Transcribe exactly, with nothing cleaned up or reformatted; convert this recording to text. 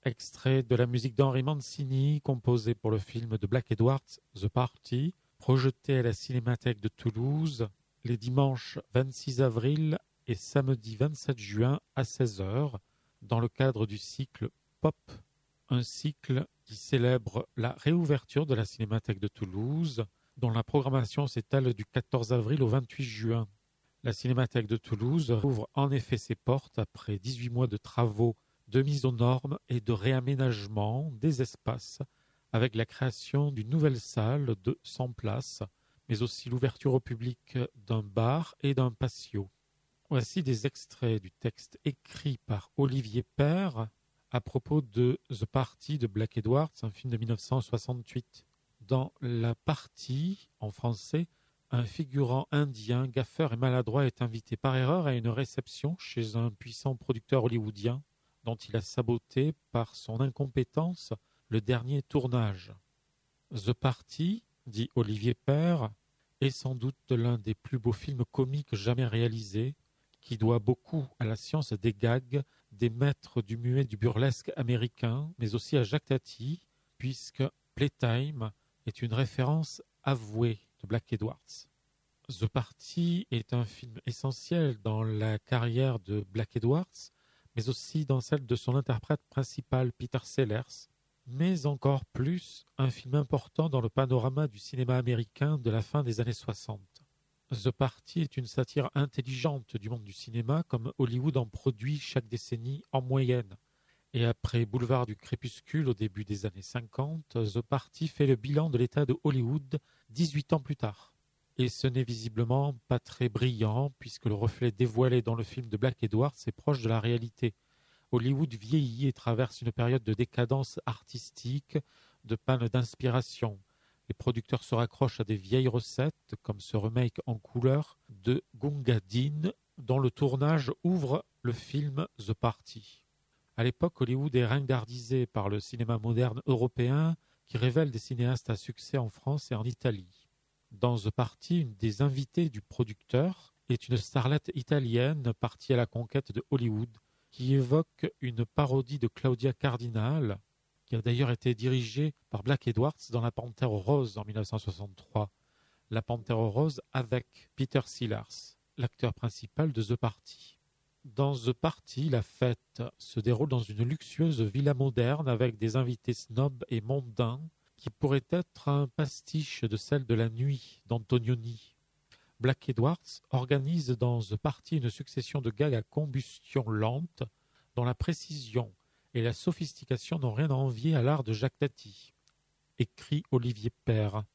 Extrait de la musique d'Henry Mancini, composée pour le film de Black Edwards, The Party, projeté à la Cinémathèque de Toulouse les dimanches vingt-six avril et samedi vingt-sept juin à seize heures, dans le cadre du cycle Pop, un cycle qui célèbre la réouverture de la Cinémathèque de Toulouse, dont la programmation s'étale du quatorze avril au vingt-huit juin. La Cinémathèque de Toulouse rouvre en effet ses portes après dix-huit mois de travaux de mise aux normes et de réaménagement des espaces, avec la création d'une nouvelle salle de cent places, mais aussi l'ouverture au public d'un bar et d'un patio. Voici des extraits du texte écrit par Olivier Père à propos de The Party de Black Edwards, un film de mille neuf cent soixante-huit. Dans La Partie, en français, un figurant indien, gaffeur et maladroit est invité par erreur à une réception chez un puissant producteur hollywoodien dont il a saboté par son incompétence le dernier tournage. The Party, dit Olivier Père, est sans doute l'un des plus beaux films comiques jamais réalisés, qui doit beaucoup à la science des gags des maîtres du muet du burlesque américain, mais aussi à Jacques Tati, puisque Playtime est une référence avouée de Black Edwards. The Party est un film essentiel dans la carrière de Black Edwards, mais aussi dans celle de son interprète principal Peter Sellers, mais encore plus un film important dans le panorama du cinéma américain de la fin des années soixante. The Party est une satire intelligente du monde du cinéma, comme Hollywood en produit chaque décennie en moyenne. Et après Boulevard du Crépuscule au début des années cinquante, The Party fait le bilan de l'état de Hollywood dix-huit ans plus tard. Et ce n'est visiblement pas très brillant, puisque le reflet dévoilé dans le film de Black Edwards est proche de la réalité. Hollywood vieillit et traverse une période de décadence artistique, de panne d'inspiration. Les producteurs se raccrochent à des vieilles recettes, comme ce remake en couleur de Gunga Din, dont le tournage ouvre le film The Party. À l'époque, Hollywood est ringardisé par le cinéma moderne européen qui révèle des cinéastes à succès en France et en Italie. Dans The Party, une des invitées du producteur est une starlette italienne partie à la conquête de Hollywood, qui évoque une parodie de Claudia Cardinal, qui a d'ailleurs été dirigée par Black Edwards dans La Panthère rose en mille neuf cent soixante-trois. La Panthère rose avec Peter Sellers, l'acteur principal de The Party. Dans The Party, la fête se déroule dans une luxueuse villa moderne avec des invités snobs et mondains qui pourrait être un pastiche de celle de La Nuit d'Antonioni. Black Edwards organise dans The Party une succession de gags à combustion lente dont la précision et la sophistication n'ont rien à envier à l'art de Jacques Tati. Écrit Olivier Père.